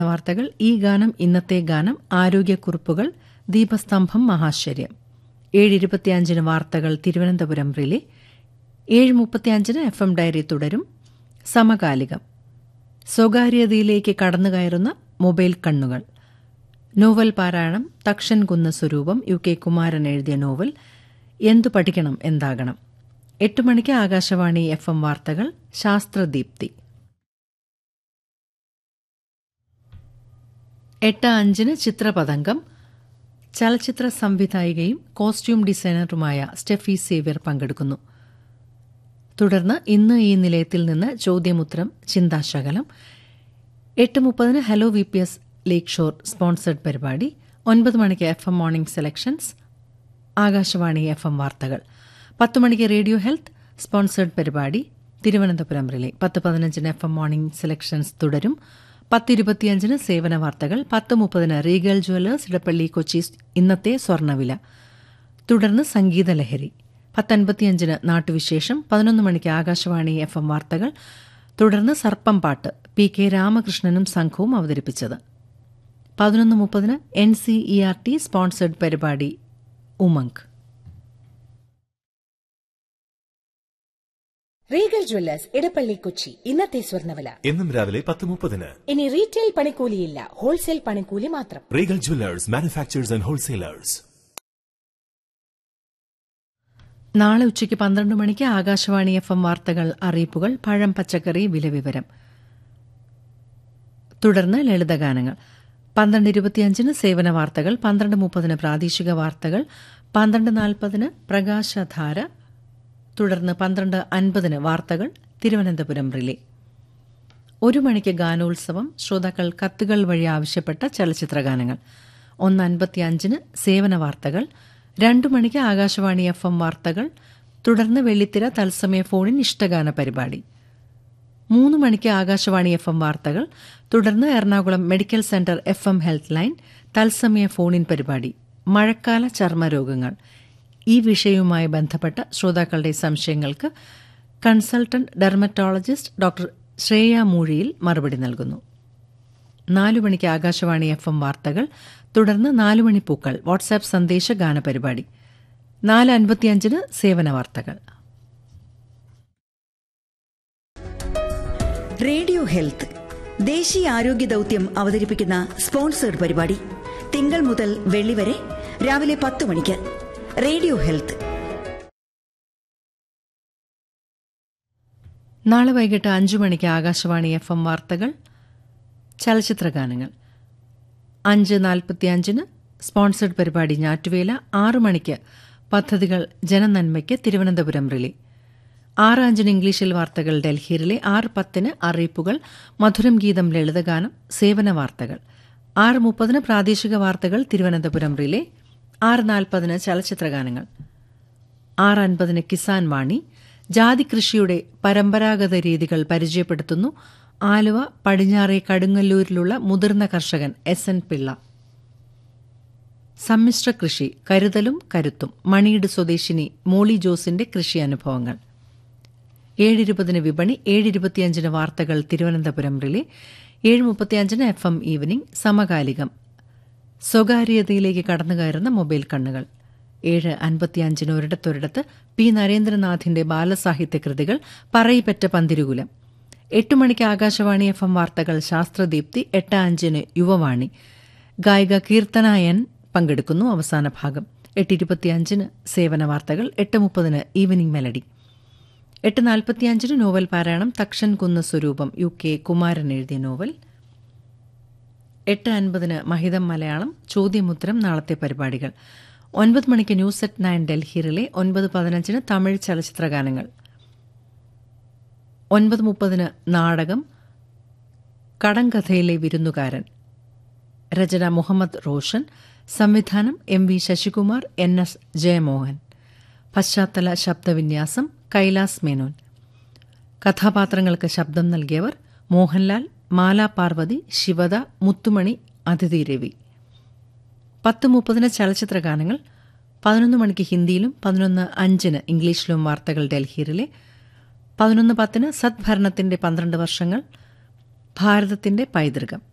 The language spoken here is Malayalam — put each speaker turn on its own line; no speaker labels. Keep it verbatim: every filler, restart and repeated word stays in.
വാർത്തകൾ, ഈ ഗാനം, ഇന്നത്തെ ഗാനം, ആരോഗ്യക്കുറിപ്പുകൾ, ദീപസ്തംഭം, മഹാശ്ചര്യം. ഏഴ് ഇരുപത്തിയഞ്ചിന് വാർത്തകൾ തിരുവനന്തപുരം റിലേ. ഏഴ് മുപ്പത്തിയഞ്ചിന് എഫ് എം ഡയറി തുടരും. സമകാലികം, സ്വകാര്യതയിലേക്ക് കടന്നുകയറുന്ന മൊബൈൽ കണ്ണുകൾ. നോവൽ പാരായണം തക്ഷൻ കുന്ന് സ്വരൂപം, യു കെ കുമാരൻ എഴുതിയ നോവൽ. എന്തു പഠിക്കണം എന്താകണം. എട്ട് മണിക്ക് ആകാശവാണി എഫ് എം വാർത്തകൾ, ശാസ്ത്രദീപ്തി. എട്ട് അഞ്ചിന് ചിത്രപതംഗം. ചലച്ചിത്ര സംവിധായികയും കോസ്റ്റ്യൂം ഡിസൈനറുമായ സ്റ്റെഫി സേവ്യർ പങ്കെടുക്കുന്നു. തുടർന്ന് ഇന്ന് ഈ നിലയത്തിൽ നിന്ന് ചോദ്യമുത്തരം, ചിന്താശകലം. എട്ട് മുപ്പതിന് ഹലോ വി പി എസ് ലേക്ക് ഷോർ സ്പോൺസർഡ് പരിപാടി. ഒൻപത് മണിക്ക് F M morning selections, Akashvani F M വാർത്തകൾ. പത്ത് മണിക്ക് റേഡിയോ ഹെൽത്ത് സ്പോൺസേഡ് പരിപാടി, തിരുവനന്തപുരം റിലേ. പത്ത് പതിനഞ്ചിന് എഫ് എം മോർണിംഗ് സെലക്ഷൻസ് തുടരും. പത്ത് ഇരുപത്തിയഞ്ചിന് സേവന വാർത്തകൾ. പത്ത് മുപ്പതിന് റീഗൽ ജ്വല്ലേഴ്സ് ഇടപ്പള്ളി കൊച്ചി ഇന്നത്തെ സ്വർണ്ണവില. തുടർന്ന് സംഗീതലഹരി. പത്തൻപത്തിയഞ്ചിന് നാട്ടുവിശേഷം. പതിനൊന്ന് മണിക്ക് ആകാശവാണി എഫ് എം വാർത്തകൾ. തുടർന്ന് സർപ്പം പാട്ട്, പി കെ രാമകൃഷ്ണനും സംഘവും അവതരിപ്പിച്ചത്. പതിനൊന്ന് മുപ്പതിന് N C E R T sponsored പരിപാടി, ഉമംഗ്.
റീഗൽ ജ്വല്ലേഴ്സ് ഇടപ്പള്ളി കൊച്ചി ഇന്നത്തെ സ്വർണ്ണവില
എന്നും രാവിലെ പത്ത് മുപ്പതിന്.
ഇനി റീറ്റെയിൽ പണിക്കൂലിയില്ല, ഹോൾസെയിൽ പണിക്കൂലി മാത്രം.
Regal Jewellers, manufacturers and wholesalers.
നാളെ ഉച്ചയ്ക്ക് പന്ത്രണ്ട് മണിക്ക് ആകാശവാണി എഫ് എം വാർത്തകൾ, അറിയിപ്പുകൾ, പഴം പച്ചക്കറി വില വിവരം. തുടർന്ന് ലളിതഗാനങ്ങൾ. പന്ത്രണ്ട് ഇരുപത്തിയഞ്ചിന് സേവന വാർത്തകൾ. പന്ത്രണ്ട് മുപ്പതിന് പ്രാദേശിക വാർത്തകൾ. പന്ത്രണ്ട് നാൽപ്പതിന് പ്രകാശധാര. തുടർന്ന് പന്ത്രണ്ട് അൻപതിന് വാർത്തകൾ തിരുവനന്തപുരം റിലേ. ഒരു മണിക്ക് ഗാനോത്സവം, ശ്രോതാക്കൾ കത്തുകൾ വഴി ആവശ്യപ്പെട്ട ചലച്ചിത്രഗാനങ്ങൾ. ഒന്ന് അൻപത്തിയഞ്ചിന് സേവന വാർത്തകൾ. രണ്ടു മണിക്ക് ആകാശവാണി എഫ് എം വാർത്തകൾ. തുടർന്ന് വെള്ളിത്തിര തത്സമയ ഫോണിൻ ഇഷ്ടഗാന പരിപാടി. മൂന്ന് മണിക്ക് ആകാശവാണി എഫ് എം വാർത്തകൾ. തുടർന്ന് Ernakulam medical centre F M health line തത്സമയ ഫോണിൻ പരിപാടി, മഴക്കാല ചർമ്മരോഗങ്ങൾ. ഈ വിഷയവുമായി ബന്ധപ്പെട്ട ശ്രോതാക്കളുടെ സംശയങ്ങൾക്ക് കൺസൾട്ടന്റ് ഡെർമറ്റോളജിസ്റ്റ് ഡോക്ടർ ശ്രേയ മൂഴിയിൽ മറുപടി നൽകുന്നു. നാലു മണിക്ക് ആകാശവാണി എഫ് എം വാർത്തകൾ. തുടർന്ന് നാലുമണി പൂക്കൾ, വാട്സാപ്പ് സന്ദേശ ഗാന പരിപാടി. നാല് അൻപത്തിയഞ്ചിന് സേവന വാർത്തകൾ.
റേഡിയോ ഹെൽത്ത് ദേശീയ ആരോഗ്യ ദൌത്യം അവതരിപ്പിക്കുന്ന സ്പോൺസേഡ് പരിപാടി. തിങ്കൾ മുതൽ വെള്ളി വരെ രാവിലെ പത്ത് മണിക്ക്. Radio health.
നാളെ വൈകിട്ട് അഞ്ചു മണിക്ക് ആകാശവാണി എഫ് എം വാർത്തകൾ, ചലച്ചിത്രഗാനങ്ങൾ. അഞ്ച് നാൽപ്പത്തിയഞ്ചിന് സ്പോൺസർഡ് പരിപാടി ഞാറ്റുവേല. ആറു മണിക്ക് പദ്ധതികൾ ജനനന്മയ്ക്ക് തിരുവനന്തപുരം റിലേ. ആറ് അഞ്ചിന് ഇംഗ്ലീഷിൽ വാർത്തകൾ ഡൽഹി റിലേ. ആറ് പത്തിന് അറിയിപ്പുകൾ, മധുരം ഗീതം, ലളിതഗാനം, സേവന വാർത്തകൾ. ആറ് മുപ്പതിന് പ്രാദേശിക വാർത്തകൾ തിരുവനന്തപുരം റിലേ. ആറ് നാൽപ്പതിന് ചലച്ചിത്രഗാനങ്ങൾ. ആറ് അൻപതിന് കിസാൻ വാണി, ജാതി കൃഷിയുടെ പരമ്പരാഗത രീതികൾ പരിചയപ്പെടുത്തുന്നു ആലുവ പടിഞ്ഞാറെ കടുങ്ങല്ലൂരിലുള്ള മുതിർന്ന കർഷകൻ എസ് എൻ പിള്ള. സമ്മിശ്ര കൃഷി, കരുതലും കരുത്തും, മണിയുടെ സ്വദേശിനി മോളി ജോസിന്റെ കൃഷി അനുഭവങ്ങൾ. ഏഴിരുപതിന് വിപണി. ഏഴിരുപത്തിയഞ്ചിന് വാർത്തകൾ തിരുവനന്തപുരം റിലേ. ഏഴ് മുപ്പത്തിയഞ്ചിന് എഫ് എം ഈവനിംഗ്, സമകാലികം, സ്വകാര്യതയിലേക്ക് കടന്നുകയറുന്ന മൊബൈൽ കണ്ണുകൾ. ഏഴ് അൻപത്തിയഞ്ചിന് ഒരിടത്തൊരിടത്ത് പി നരേന്ദ്രനാഥിന്റെ ബാലസാഹിത്യ കൃതികൾ, പറയിപ്പറ്റ പന്തിരുകുലം. എട്ട് മണിക്ക് ആകാശവാണി എഫ് എം വാർത്തകൾ, ശാസ്ത്രദീപ്തി. എട്ട് അഞ്ചിന് യുവവാണി, ഗായിക കീർത്തന എൻ പങ്കെടുക്കുന്നു, അവസാന ഭാഗം. എട്ട് ഇരുപത്തിയഞ്ചിന് സേവന വാർത്തകൾ. എട്ട് മുപ്പതിന് ഈവനിംഗ് മെലഡി. എട്ട് നാൽപ്പത്തിയഞ്ചിന് നോവൽ പാരായണം തക്ഷൻ കുന്ന് സ്വരൂപം, യു കെ കുമാരൻ എഴുതിയ നോവൽ. എട്ട് അൻപതിന് മഹിതം മലയാളം, ചോദ്യമുത്തരം, നാളത്തെ പരിപാടികൾ. ഒൻപത് മണിക്ക് news at nine Delhi relay. ഒൻപത് പതിനഞ്ചിന് തമിഴ് ചലച്ചിത്രഗാനങ്ങൾ. ഒൻപത് മുപ്പതിന് നാടകം കടങ്കഥയിലെ വിരുന്നുകാരൻ. രചന മുഹമ്മദ് റോഷൻ. സംവിധാനം M V Sasikumar, N S Jayamohan. പശ്ചാത്തല ശബ്ദവിന്യാസം കൈലാസ് മേനോൻ. കഥാപാത്രങ്ങൾക്ക് ശബ്ദം നൽകിയവർ മോഹൻലാൽ, മാലാ പാർവതി, ശിവദ, മുത്തുമണി, അതിഥി രവി. പത്ത് മുപ്പതിന് ചലച്ചിത്രഗാനങ്ങൾ. പതിനൊന്ന് മണിക്ക് ഹിന്ദിയിലും പതിനൊന്ന് അഞ്ചിന് ഇംഗ്ലീഷിലും വാർത്തകൾ ഡൽഹിയിലെ. പതിനൊന്ന് പത്തിന് സദ്ഭരണത്തിന്റെ പന്ത്രണ്ട് വർഷങ്ങൾ, ഭാരതത്തിന്റെ പൈതൃകം.